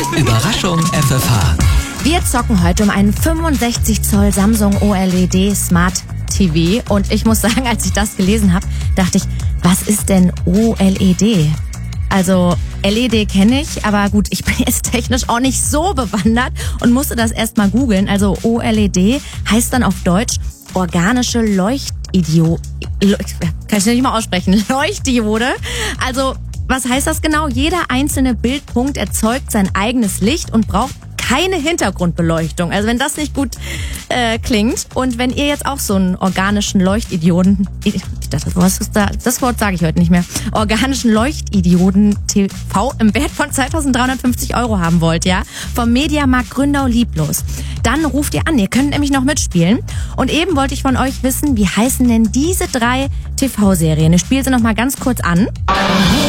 Überraschung FFH. Wir zocken heute um einen 65 Zoll Samsung OLED Smart TV. Und ich muss sagen, als ich das gelesen habe, dachte ich, was ist denn OLED? Also LED kenne ich, aber gut, ich bin jetzt technisch auch nicht so bewandert und musste das erstmal googeln. Also OLED heißt dann auf Deutsch organische kann ich nicht mal aussprechen, Leuchtdiode. Also was heißt das genau? Jeder einzelne Bildpunkt erzeugt sein eigenes Licht und braucht keine Hintergrundbeleuchtung. Also wenn das nicht gut klingt und wenn ihr jetzt auch so einen organischen Leuchtidioden, das Wort sage ich heute nicht mehr, organischen Leuchtidioden TV im Wert von 2.350 € haben wollt, ja, vom Mediamarkt Gründau Lieblos, dann ruft ihr an. Ihr könnt nämlich noch mitspielen. Und eben wollte ich von euch wissen, wie heißen denn diese 3 TV-Serien? Ich spiele sie noch mal ganz kurz an.